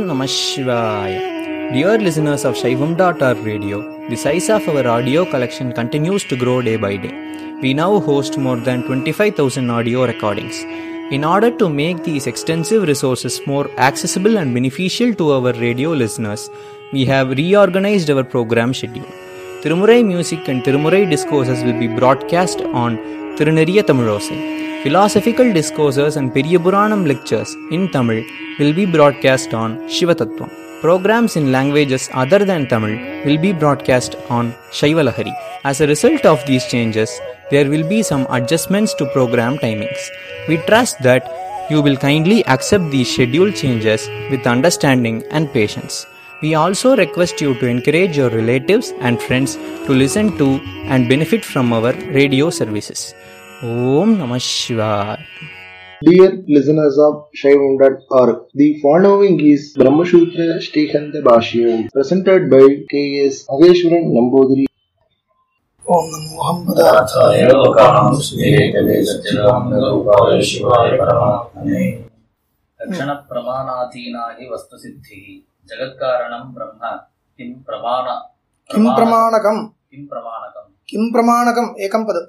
Namah Shivaya. Dear listeners of Shaivam.org radio, the size of our audio collection continues to grow day by day. We now host more than 25,000 audio recordings. In order to make these extensive resources more accessible and beneficial to our radio listeners, we have reorganized our program schedule. Tirumurai music and Tirumurai discourses will be broadcast on Tiruneriya Tamilosai. Philosophical discourses and Periyapuranam lectures in Tamil will be broadcast on Shivatattvam. Programs in languages other than Tamil will be broadcast on Shaivalahari. As a result of these changes, there will be some adjustments to program timings. We trust that you will kindly accept these schedule changes with understanding and patience. We also request you to encourage your relatives and friends to listen to and benefit from our radio services. Om Namah Shivaya. Dear listeners of Shaivam.org, the following is Brahmasutra Shrikanta Bhashyam presented by K.S. Ageshwaran Namboothiri. Om Namo Buddhaya Lokanam Sudhekale Satchidananda Shivaya Paramatmane. Lakshana Pramanadhinahi Vastu Siddhi Jagatkaranam Brahma Kim Pramanakam Ekam Padam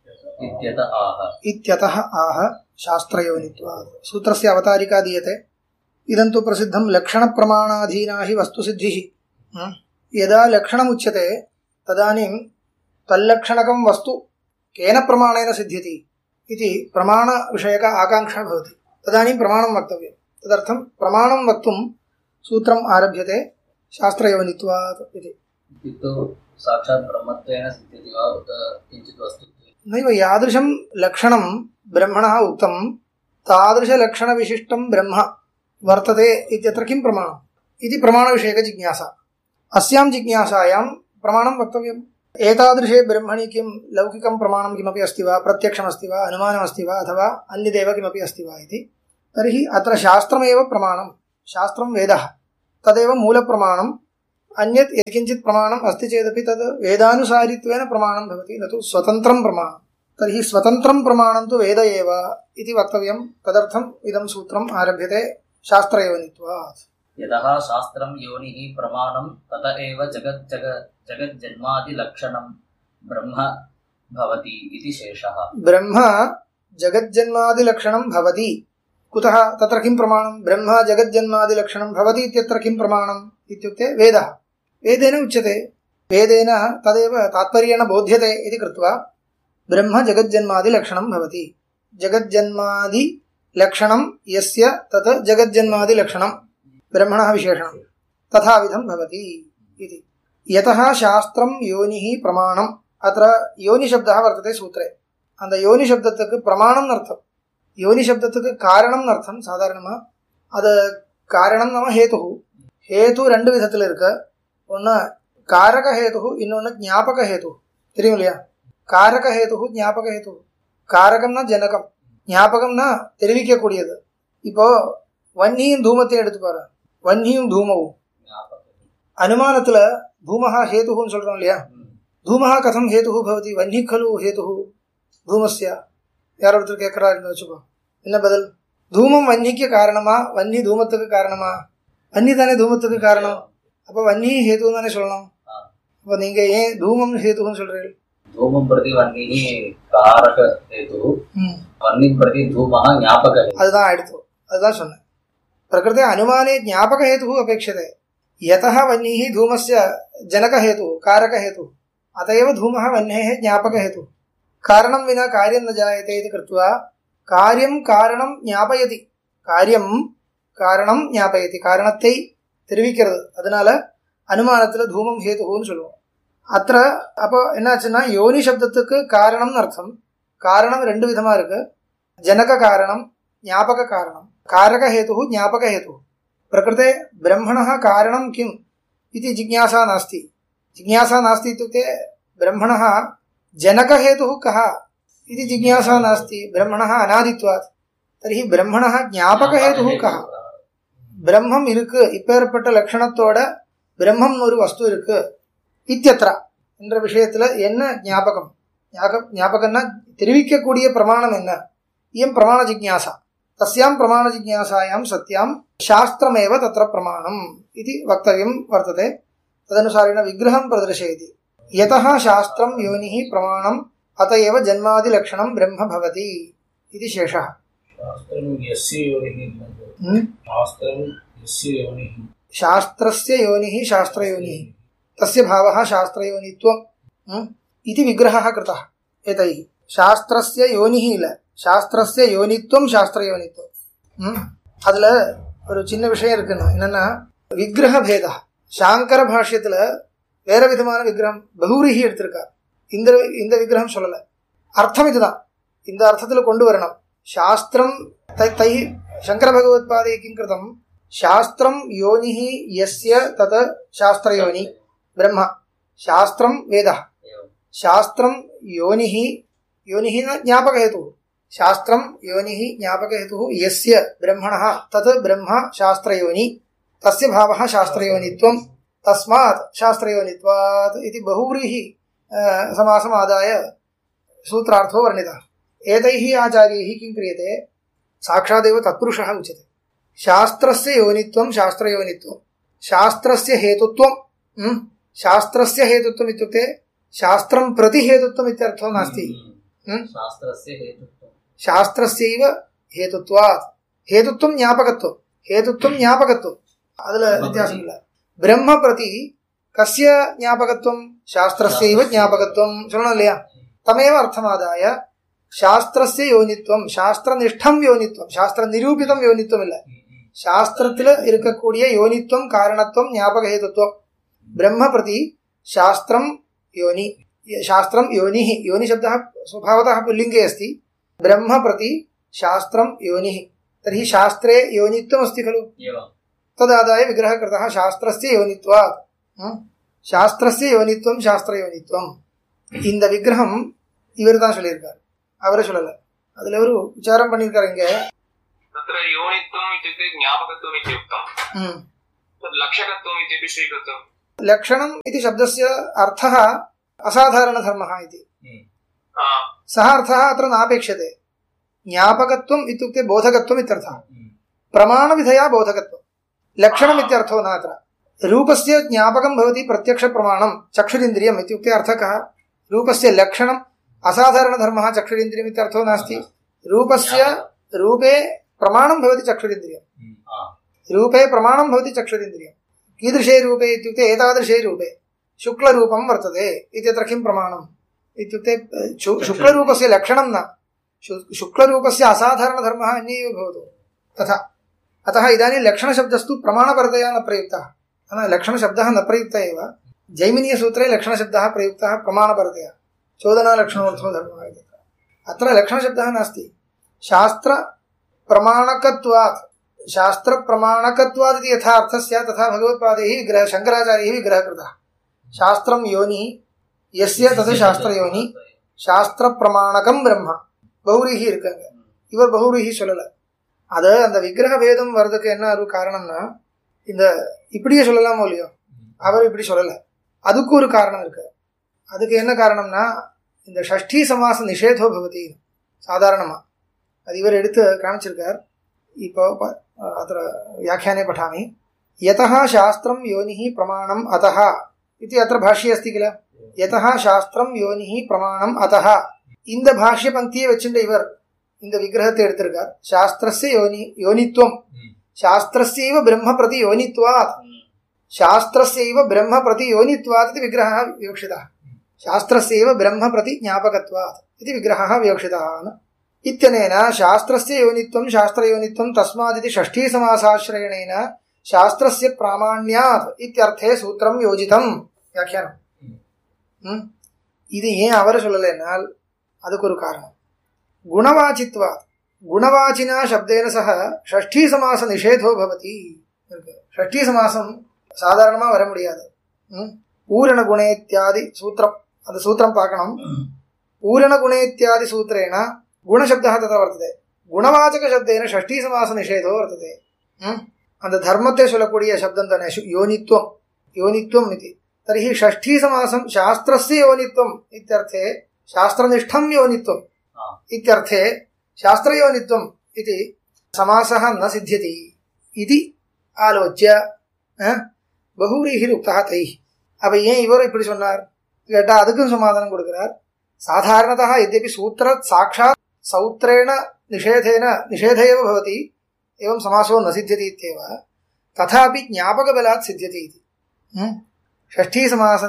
Ityatah Aha Shastrayonitva Sutrasya Avatarika Diyate Idantu Prasiddham Lakshana Pramanadhinahi Vastu Siddhi Yada Lakshanam Uchyate Tadanim Tallakshanakam Vastu Kena Pramanena Siddhyati Iti Pramana Vishayaka Akanksha Bhavati Tadanim Pramanam Vaktavya Tadartham Pramanam Vaktum Sutram Arabhyate Shastrayonitva Iti Ito Sakshat Brahmatvena Siddhyati Va Kinchit Vastu नैव यादृशं लक्षणं ब्रह्मणः उक्तं तादृशलक्षणविशिष्टं ब्रह्म वर्तते इत्यत्र किं प्रमाणम् इति प्रमाणविषयकजिज्ञासा अस्यां जिज्ञासायां प्रमाणं वक्तव्यम् एतादृशे ब्रह्मणि किं लौकिकं प्रमाणं किमपि अस्ति वा प्रत्यक्षमस्ति वा अनुमानमस्ति वा अथवा अन्यदेव किमपि अस्ति वा इति तर्हि अत्र शास्त्रमेव प्रमाणं शास्त्रं वेदः तदेव मूलप्रमाणम् अन्यत् यत्किञ्चित् प्रमाणम् अस्ति चेदपि तद् वेदानुसारित्वेन प्रमाणं भवति न तु स्वतन्त्रं प्रमाणं तर्हि स्वतन्त्रं प्रमाणं तु वेद एव इति वक्तव्यं तदर्थम् इदं सूत्रम् आरभ्यते शास्त्रयोनित्वात् यतः शास्त्रं योनिः प्रमाणं तत एव जगज्जन्मादिलक्षणं ब्रह्म भवति इति शेषः ब्रह्म जगज्जन्मादिलक्षणं भवति कुतः तत्र किं प्रमाणं ब्रह्म जगज्जन्मादिलक्षणं भवति इत्यत्र किं प्रमाणम् इत्युक्ते वेदः वेदेन उच्यते वेदेन तदेव तात्पर्येण बोध्यते इति कृत्वा ब्रह्म जगज्जन्मादिलक्षणं भवति जगज्जन्मादिलक्षणं यस्य तत् जगज्जन्मादिलक्षणं ब्रह्मणः विशेषणं तथाविधं भवति इति यतः शास्त्रं योनिः प्रमाणम् अत्र योनिशब्दः वर्तते सूत्रे அந்த யோனி சப்தத்துக்கு பிரமாணம் அர்த்தம் யோனி சப்தத்துக்கு காரணம் அர்த்தம் சாதாரணமா அது காரணம் நம்ம ஹேது ஹேது ரெண்டு விதத்துல இருக்கு ஒன்னு காரக ஹேது இன்னொன்னு ஞாபக ஹேது தெரியும் இல்லையா காரக ஹேது ஞாபக ஹேது காரகம்னா ஜனகம் ஞாபகம்னா தெரிவிக்கக்கூடியது இப்போ வன்னியும் தூமத்தையும் எடுத்து பாரு வன்னியும் தூமவும் அனுமானத்துல தூமஹா ஹேதுன்னு சொல்றோம் இல்லையா தூமஹா கதம் ஹேது பவதி வன்னி கலு ஹேது தூமஸ்ய யாரோ ஒருத்தர் கேட்கறாருன்னு வச்சுக்கோ என்ன பதில் தூமம் வன்னிக்கு காரணமா வன்னி தூமத்துக்கு காரணமா வன்னி தானே தூமத்துக்கு காரணம் அப்ப வன்னி ஹேது தானே சொல்லணும் அப்ப நீங்க ஏன் தூமம் ஹேதுன்னு சொல்றீங்க தூமம் பிரதி வன்னி காரக ஹேது வன்னி பிரதி தூமஹ ஞாபக ஹேது அதுதான் எடுத்து அதுதான் சொன்னேன் प्रकृते अनुमाने ज्ञापक हेतु अपेक्षते यतः वह्निः धूमस्य जनक हेतु कारक हेतु अतएव धूमः वह्नेः ज्ञापक हेतु कारणं विना कार्यं न जायते इति कृत्वा कार्यं कारणं ज्ञापयति कार्यं कारणं ज्ञापयति कारणத்தை தெரிவிக்கிறது அதனால அனுமானத்துல தூமம் ஹேதுன்னு சொல்லுவோம் அത്ര அப்போ என்னாச்சுன்னா யோனி சப்தத்துக்கு காரணம்னு அர்த்தம் காரணம் ரெண்டு விதமா இருக்கு ஜனக காரணம் ஞாபக காரணம் कारक हेतु ज्ञापक हेतु प्रकृते ब्रह्मणः कारणं किम् इति जिज्ञासा नास्ति इत्युक्ते ब्रह्मणः जनक हेतुः कः इति जिज्ञासा नास्ति ब्रह्मणः अनादित्वात् तर्हि ब्रह्मणः ज्ञापक हेतुः कः ब्रह्मம் இருக்கு இப்பேற்பட்ட லட்சணத்தோட பிரம்மம் ஒரு வஸ்து இருக்கு இத்யத்ர என்ற விஷயத்துல என்ன ஞாபகம்னா தெரிவிக்கக்கூடிய பிரமாணம் என்ன இயம் பிரமாண ஜிக்ஞாசா तस्यां प्रमाणजिज्ञासायां सत्यां शास्त्रमेव तत्र प्रमाणम् इति वक्तव्यं वर्तते। तदनुसारेण विग्रहं प्रदर्शयति। यतः शास्त्रं योनिः प्रमाणम् अत एव जन्मादिलक्षणं ब्रह्म भवति इति शेषः। शास्त्रस्य योनिः शास्त्रयोनिः तस्य भावः शास्त्रयोनित्वम् इति विग्रहः कृतः एतैः। शास्त्रस्य योनिः இல்ல, शास्त्रस्य योनित्वம் शास्त्रयोनित्वம். அதுல ஒரு சின்ன விஷயம் இருக்குன்னா என்னன்னா விக்கிரக பேதா. சாங்கர பாஷ்யத்துல வேற விதமான விக்கிரகம் பகுரீஹி எடுத்திருக்கார். இந்த விக்கிரகம் சொல்லல. அர்த்தம் இதுதான். இந்த அர்த்தத்துல கொண்டு வரணும். சாஸ்திரம் தை சங்கர பகவத்பாதை கிங்கிருதம் சாஸ்திரம் யோனிஹி யஸ்ய தத சாஸ்திரயோனி ब्रह्म शास्त्रं वेदः शास्त्रं योनिः योनिः न ज्ञापकहेतुः शास्त्रं योनिः ज्ञापकहेतुः यस्य ब्रह्मणः तत् ब्रह्म शास्त्रयोनि तस्य भावः शास्त्रयोनित्वं तस्मात् शास्त्रयोनित्वात् इति बहुव्रीहि समासम् आदाय सूत्रार्थो वर्णितः। एतैः आचार्यैः किं क्रियते साक्षादेव तत्पुरुषः उच्यते। शास्त्रस्य योनित्वं शास्त्रयोनित्वं शास्त्रस्य हेतुत्वं शास्त्रस्य हेतुत्वम् इत्युक्ते शास्त्रं प्रति हेतुत्वम् इत्यर्थो नास्ति। शास्त्रस्यैव हेतुत्वात् हेतुत्वं ज्ञापकत्वम् அதுல வித்தியாசம் இல்ல. பிரம்ம பிரதி கஸ்ய ஞாபகத்துவம் शास्त्रस्यैव ஞாபகத்துவம் சொல்லணும் இல்லையா? தமேவ அர்த்தமாதாய शास्त्रस्य யோனித்வம் शास्त्रनिष्ठं யோனித்வம் शास्त्र நிரூபிதம் யோனித்வம் இல்ல, சாஸ்திரத்துல இருக்கக்கூடிய யோனித்வம் காரணத்துவம் ஞாபக ஹேதுத்வம். ब्रह्म प्रति शास्त्रं योनि शास्त्रं योनिः योनि शब्दः स्वभावतः पुल्लिङ्गे अस्ति. ब्रह्म प्रति शास्त्रं योनिः तर्हि शास्त्रे योनित्वम् अस्ति खलु, तदादाय विग्रहः कृतः शास्त्रस्य योनित्वात्. शास्त्रस्य योनित्वं शास्त्रयोनित्वம் இந்த விக்கிரகம் இவர் தான் சொல்லியிருக்கார், அவரே சொல்லல. அதுல ஒரு விசாரம் பண்ணியிருக்காரு. இங்க तत्र योनित्वम् इत्युक्ते ज्ञापकत्वम् इत्युक्तम्, तद् लक्षकत्वम् इत्यपि स्वीकृतम्. लक्षणम् इति शब्दस्य अर्थः असाधारणधर्मः इति, सः अर्थः अत्र नापेक्ष्यते. ज्ञापकत्वम् इत्युक्ते बोधकत्वम् इत्यर्थः, प्रमाणविधया बोधकत्वम्. लक्षणम् इत्यर्थो न अत्र. रूपस्य ज्ञापकं भवति प्रत्यक्षप्रमाणं चक्षुरिन्द्रियम् इत्युक्ते अर्थः कः? रूपस्य लक्षणम् असाधारणधर्मः चक्षुरिन्द्रियम् इत्यर्थो नास्ति. रूपस्य रूपे प्रमाणं भवति चक्षुरिन्द्रियम्, रूपे प्रमाणं भवति चक्षुरिन्द्रियम्. कीदृशे रूपे इत्युक्ते एतादृशे रूपे शुक्लरूपं वर्तते इत्यत्र किं प्रमाणम् इत्युक्ते शुक्लरूपस्य लक्षणं न, शुक्लरूपस्य असाधारणधर्मः अन्यैव भवतु तथा. अतः इदानीं लक्षणशब्दस्तु प्रमाणपरतया न प्रयुक्तः. लक्षणशब्दः न प्रयुक्तः एव. जैमिनीयसूत्रे लक्षणशब्दः प्रयुक्तः प्रमाणपरतया, चोदनालक्षणोऽर्थो धर्मः इति. अत्र लक्षणशब्दः नास्ति. शास्त्रप्रमाणकत्वात् शास्त्रप्रमाणकत्वात् इति यथा अर्थः स्यात् तथा भगवत्पादैः विग्रह शङ्कराचार्यैः विग्रहः कृतः. शास्त्रं योनि यस्य तत् शास्त्रयोनि शास्त्रप्रमाणकं ब्रह्म பௌரிஹி இருக்காங்க. இவர் பௌரிஹி சொல்லல. அது அந்த விக்கிரக பேதம் வர்றதுக்கு என்ன ஒரு காரணம்னா, இந்த இப்படியே சொல்லலாமோ இல்லையோ, அவர் இப்படி சொல்லல. அதுக்கு ஒரு காரணம் இருக்கு. அதுக்கு என்ன காரணம்னா, இந்த ஷஷ்டி சமாச நிஷேதோ பவதி சாதாரணமா அது இவர் எடுத்து காமிச்சிருக்கார். இப்போ अत्र व्याख्याने पठामि. यतः शास्त्रं योनिः प्रमाणम् अतः इति अत्र भाष्ये अस्ति किल. यतः शास्त्रं योनिः प्रमाणम् अतः இந்த பாஷ்ய பங்கியை வச்சுட்டு இவர் இந்த விக்கிரகத்தை எடுத்திருக்கார். சாஸ்திரஸ்ய யோனித்வம் சாஸ்திரஸ்யைவ பிரம்ம பிரதி யோனித்வாத் शास्त्रस्यैव ब्रह्म प्रति योनित्वात् इति विग्रहः विवक्षितः. शास्त्रस्यैव ब्रह्म प्रति ज्ञापकत्वात् इति विग्रहः विवक्षितः. इत्यनेन शास्त्रस्य योनित्वं शास्त्रयोनित्वं तस्मादिति षष्ठी समासाश्रयणेन शास्त्रस्य प्रामाण्यात् इत्यर्थे सूत्रं योजितं. व्याख्यानं இது ஏன் அவர் சொல்லலைனால் அதுக்கு ஒரு காரணம். குணவாச்சித்வாத் குணவாச்சினா சப்தேன சக ஷஷ்டி சமாச நிஷேதோ பவதி. ஷஷ்டி சமாசம் சாதாரணமாக வர முடியாது. பூரண குணேத்யாதி சூத்திரம், அந்த சூத்திரம் பார்க்கணும். பூரண குணேத்யாதி சூத்திரேன குணசப்தः तथा वर्तते. குணவாச்சகசப்தேன ஷஷ்டி சமாச நிஷேதோ वर्तते. அந்த தர்மத்தை சொல்லக்கூடிய சப்தம் தானே யோனித்வம். யோனித்வம் इति तर्हि षष्ठी समासं शास्त्रस्य योनित्वम् इत्यर्थे शास्त्रनिष्ठं योनित्वम् इत्यर्थे शास्त्रयोनित्वम् इति समासः न सिद्ध्यति इति आलोच्य बहुव्रीहिः उक्तः तैः. அப்ப ஏன் இவர் இப்படி சொன்னார் கேட்டா அதுக்கும் சமாதானம் கொடுக்கிறார். சாதாரணதः यद्यपि सूत्रात् साक्षात् सौत्रेण निषेध एव भवति एवं समासो न सिद्ध्यति इत्येव, तथापि ज्ञापकबलात् सिद्ध्यति इति. षष्ठीसमास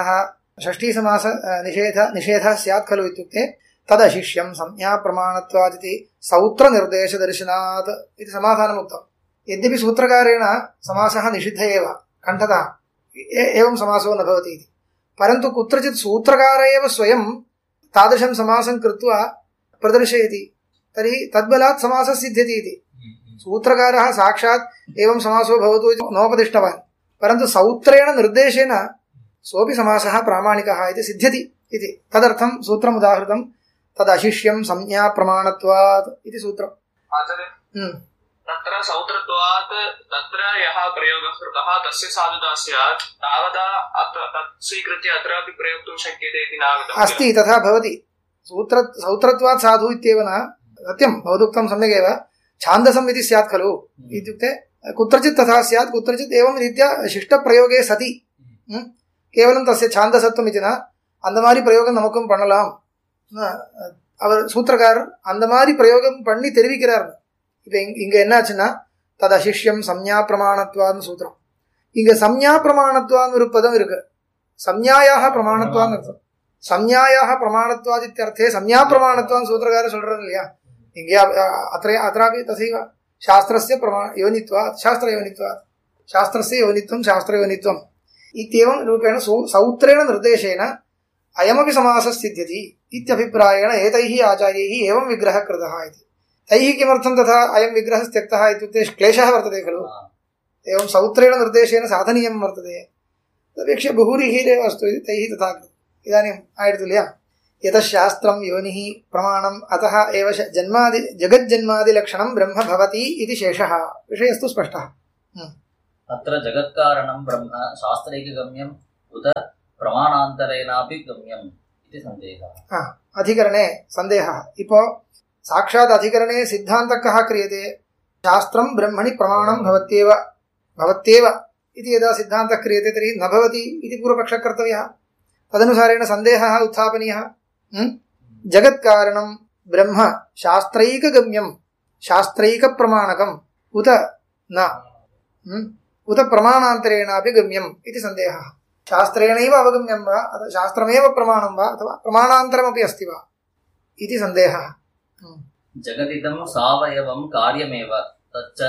निषेधः स्यात् खलु इत्युक्ते तदशिष्यं संज्ञा प्रमाणत्वात् इति सौत्रनिर्देशदर्शनात् इति समाधानम् उक्तम्. यद्यपि सूत्रकारेण समासः निषिद्ध एव कण्ठतः एवं समासो न भवति इति, परन्तु कुत्रचित् सूत्रकार एव स्वयं तादृशं समासं कृत्वा प्रदर्शयति, तर्हि तद्बलात् समासः सिद्ध्यति इति. सूत्रकारः साक्षात् एवं समासो भवतु इति नोपदिष्टवान्, परन्तु सौत्रेण निर्देशेन सोऽपि समासः प्रामाणिकः इति सिद्ध्यति इति. तदर्थं सूत्रम् उदाहृतं. तदशिष्यं संज्ञा प्रमाणत्वात् इति सूत्रम्. तत्र सौत्रत्वात् तत्र यः प्रयोगः कृतः तस्य साधुता स्यात् तावता तत् स्वीकृत्य अत्रापि प्रयोक्तुं शक्यते इति नागतम् अस्ति. तथा भवति. सौत्रत्वात् साधु इत्येव न सत्यं भवदुक्तं सम्यगेव. छान्दसम् इति स्यात् खलु इत्युक्ते कुत्रचित् तथा स्यात्, कुत्रचित् एवं रीत्या शिष्टप्रयोगे सति केवलं तस्य छान्दसत्वम् इति न, அந்த மாதிரி பிரயோகம் நமக்கும் பண்ணலாம். அவர் சூத்திரக்காரர் அந்த மாதிரி பிரயோகம் பண்ணி தெரிவிக்கிறார். இப்போ இங்க என்னாச்சுன்னா ததசிஷ்யம் சம்ஞா பிரமாணத்வான்னு சூத்திரம். இங்க சம்ஞா பிரமாணத்வான்னு ஒரு பதம் இருக்கு. சம்ஞாயாக பிரமாணத்வான்னு அர்த்தம். சம்ஞாயாக பிரமாணத்வாத் இத்தியர்த்தே சம்ஞா பிரமாணத்வான்னு சூத்திரக்காரர் சொல்றாரு இல்லையா. இங்கே அत्रापि तथैव शास्त्रस्य योनित्वात् शास्त्रयोनित्वात् शास्त्रस्य योनित्वं शास्त्रयोनित्वम् इत्येवं रूपेण सौत्रेण निर्देशेन अयमपि समासः सिद्ध्यति इत्यभिप्रायेण एतैः आचार्यैः एवं विग्रहः कृतः इति. तैः किमर्थं तथा अयं विग्रहः त्यक्तः इत्युक्ते क्लेशः वर्तते खलु. एवं सौत्रेण निर्देशेन साधनीयं वर्तते, तदपेक्षया बहुरीहिरेव अस्तु इति तैः तथा कृतम्. इदानीम् आयतुल्या यतः शास्त्रं योनिः प्रमाणम् अतः एव जगज्जन्मादिलक्षणं ब्रह्म भवति इति शेषः. विषयस्तु स्पष्टः. अत्र जगत्कारणं ब्रह्म शास्त्रैकगम्यम् उत प्रमाणान्तरेणापि गम्यम् इति सन्देहः. अधिकरणे सन्देहः. इपो साक्षात् अधिकरणे सिद्धान्तः कः क्रियते? शास्त्रं ब्रह्मणि प्रमाणं भवत्येव इति यदा सिद्धान्तः क्रियते तर्हि न भवति इति पूर्वपक्षः कर्तव्यः. तदनुसारेण सन्देहः उत्थापनीयः. जगत्कारणं ब्रह्म शास्त्रैकगम्यं शास्त्रैकप्रमाणकम् उत न उत प्रमाणान्तरेणापि गम्यम् इति सन्देहः. शास्त्रेणैव अवगम्यं वा अथवा शास्त्रमेव प्रमाणं वा अथवा प्रमाणान्तरमपि अस्ति वा इति सन्देहः. जगदिदं सावयवं कार्यमेव तच्च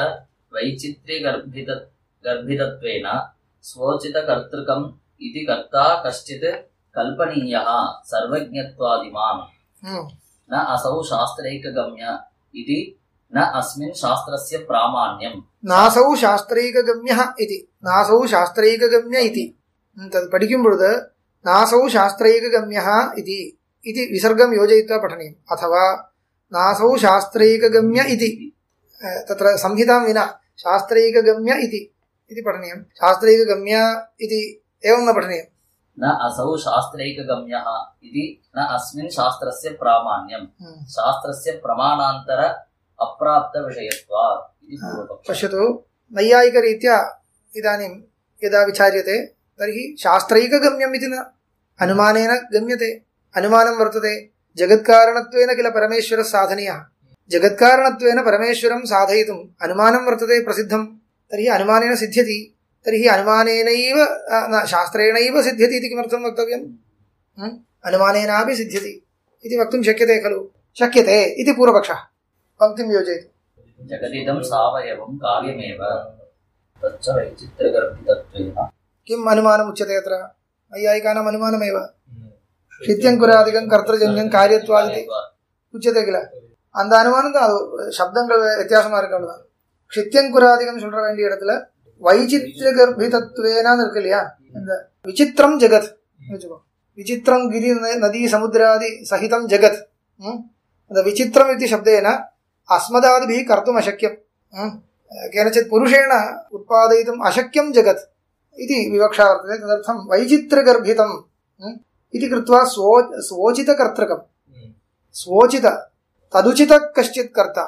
वैचित्र्यगर्भितत्वेन स्वोचितकर्तृकम् इति कर्ता कश्चित् कल्पनीयः सर्वज्ञत्वादिमान् न असौ शास्त्रैकगम्य इति न अस्मिन् शास्त्रस्य प्रामाण्यम्. नासौ शास्त्रैकगम्यः इति नासौ शास्त्रैकगम्य इति तद् पठिக்கும் பொழுது नासौ शास्त्रैकगम्यः इति विसर्गं योजयित्वा पठनीयम्. अथवा नासौ शास्त्रैकगम्य इति तत्र संहितां विना शास्त्रैकगम्य इति पठनीयम्. शास्त्रैकगम्य इति एवं न पठनीयम्. न असौ शास्त्रैकगम्यः इति न अस्मिन् शास्त्रस्य प्रामाण्यम् शास्त्रस्य प्रमाणान्तर अप्राप्तविषयत्वात् इति पूर्वपक्षः. पश्यतु, नैयायिकरीत्या इदानीं यदा विचार्यते तर्हि शास्त्रैकगम्यम् इति न अनुमानेन गम्यते. अनुमानं वर्तते जगत्कारणत्वेन किल परमेश्वरः साधनीयः. जगत्कारणत्वेन परमेश्वरं साधयितुम् अनुमानं वर्तते प्रसिद्धं. तर्हि अनुमानेन सिद्ध्यति. तर्हि अनुमानेनैव शास्त्रेणैव सिद्ध्यति इति किमर्थं वक्तव्यम्? अनुमानेनापि सिद्ध्यति इति वक्तुं शक्यते खलु? शक्यते इति पूर्वपक्षः. पंक्तिं योजयतु. जगदिदं सावयवं कार्यमेव तच्च वैचित्र्यगर्भितत्वेन. किम् अनुमानम् उच्यते अत्र? नैयायिकानाम् अनुमानमेव. शित्यङ्कुरादिकं कर्तृजन्यं कार्यत्वादिति उच्यते किल? அந்த அனுமானம் தான். சப்தங்கள் வித்தியாசமா இருக்கு. ஷித்யங்குராதிகம் சொல்ற வேண்டிய இடத்துல வைச்சித்ய கர்ப்பிதத்வேனான்னு இருக்கு இல்லையா? இந்த விசித்திரம் ஜெகத் வச்சுக்கோ. விசித்திரம் கிரி நதி சமுத்திராதி சகிதம் ஜெகத். அந்த விசித்திரம் इति शब्देन अस्मदादिभिः कर्तुम् अशक्यं. केनचित् पुरुषेण उत्पादयितुम् अशक्यं जगत् इति विवक्षा वर्तते. तदर्थं वैचित्र्यगर्भितम् इति कृत्वा स्वोचितकर्तृकं स्वोचित तदुचित कश्चित् कर्ता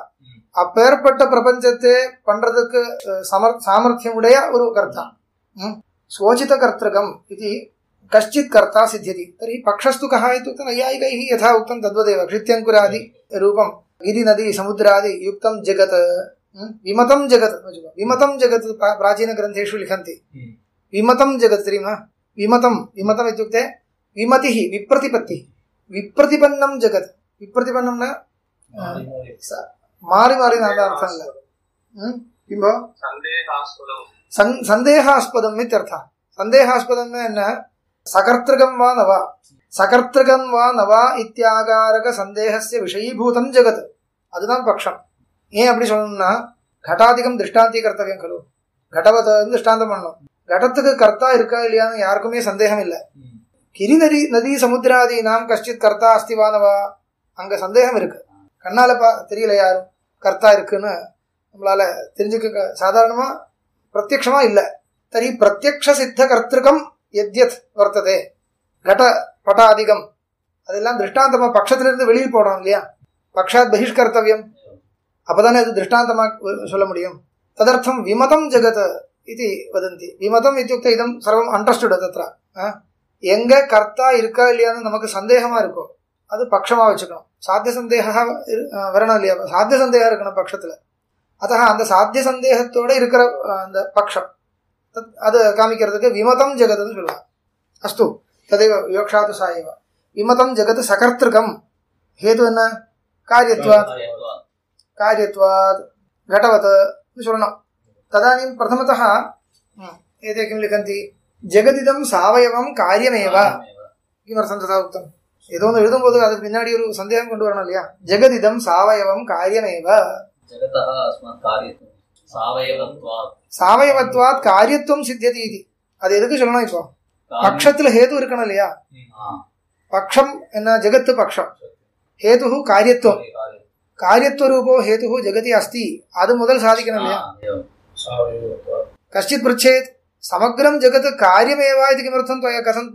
அப்பேற்பட்ட பிரபஞ்சத்தை பண்றதுக்கு சாமர்த்தியம் உடைய ஒரு கர்த்தா. स्वोचित कर्तृकम् इति कश्चित् कर्ता सिद्ध्यति. तर्हि पक्षस्तु कः इत्युक्ते नैयायिकैः यथा उक्तं तद्वदेव. क्षित्यङ्कुरादि रूपं गिरि नदी समुद्रादि युक्तं जगत्, विमतं जगत्. विमतं जगत् प्राचीनग्रन्थेषु लिखन्ति. विमतं जगत्. विमतं विमतम् इत्युक्ते विमतिः, विप्रतिपत्तिः, विप्रतिपन्नं जगत्. विप्रतिपन्नं न मारि मारि नानार्थं न किं भो सन्देहास्पदम् इत्यर्थः. सन्देहास्पदम् न सकर्तृकं वा न वा, सकर्तृकं वा न वा इत्याकारक सन्देहस्य विषयीभूतं जगत्. அதுதான் பட்சம். ஏன் அப்படி சொல்லணும்னா घटादिकं திருஷ்டாந்தீகர்த்தவியம் खलु. घटवत् திருஷ்டாந்தம் பண்ணணும். घटத்துக்கு கர்த்தா இருக்கா இல்லையான்னு யாருக்குமே சந்தேகம் இல்லை. கிரி நதி சமுத்திராதி நாம் கஷ்டித் கர்த்தா அஸ்தி வா ந வா, அங்க சந்தேகம் இருக்கு. கண்ணால தெரியல யாரும் கர்த்தா இருக்குன்னு நம்மளால தெரிஞ்சுக்க சாதாரணமா பிரத்யக்ஷமா இல்ல. தரி பிரத்யக்ஷ சித்த கர்த்திருக்கம் எத்யத் வர்த்ததே கட பட்டாதிகம் அதெல்லாம் திருஷ்டாந்தமா பட்சத்திலிருந்து வெளியில் போடணும் இல்லையா. பக்ஷாத் பகிஷ்கர்த்தவியம், அப்பதானே அது திருஷ்டாந்தமா சொல்ல முடியும். ததர்த்தம் விமதம் ஜெகத் இது வதந்தி. விமதம் இத்தியுக்த இதம் சர்வம் அண்டர்ஸ்டுட். தத்ர எங்க கர்த்தா இருக்கா இல்லையான்னு நமக்கு சந்தேகமா இருக்கும், அது பட்சமா வச்சுக்கணும். சாத்திய சந்தேக வரணும் இல்லையா, சாத்திய சந்தேகம் இருக்கணும் பட்சத்துல. அத்த அந்த சாத்திய சந்தேகத்தோட இருக்கிற அந்த பட்சம் அது காமிக்கிறதுக்கு விமதம் ஜெகத்னு சொல்லலாம். அஸ்து ததைவ விவக்ஷாது சாயவ. விமதம் ஜெகத் சகர்த்திருக்கம். ஹேது என்ன? காரியத்வாத். காரியத்வாத் घटवत् சொல்லணும். ததானீம் பிரதமतः एते किं लिखन्ति जगदिदं सावयवं कार्यमेव. किमर्थं तथा उक्तम्? ஏதோ ஒன்று எழுதும்போது அதுக்கு பின்னாடி ஒரு சந்தேகம் கொண்டு வரணும் இல்லையா. ஜெகதிதம் சாவயவம் காரியமேவ. சாவயவத்வாத் காரியத்துவம் சித்தியதி இது. அது எதுக்கு சொல்லணும்? இப்போ பட்சத்துல ஹேது இருக்கணும் இல்லையா. பக்ஷம் என்ன? ஜெகத்து பக்ஷம். ஹேது காரியத்துவம். காரியத்வரூபோ ஹேது ஜெகதி அஸ்தி. அது முதல் சாதிக்கணும் இல்லையா. கஷ்டித் பृच्छेत् समग्रं जगत् कार्यमेव इति किमर्थं त्वया कथं